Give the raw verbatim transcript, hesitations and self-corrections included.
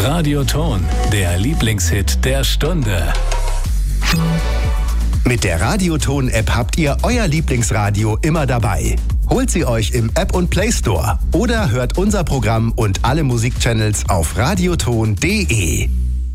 Radioton, der Lieblingshit der Stunde. Mit der Radioton-App habt ihr euer Lieblingsradio immer dabei. Holt sie euch im App- und Play Store oder hört unser Programm und alle Musikchannels auf radioton punkt de.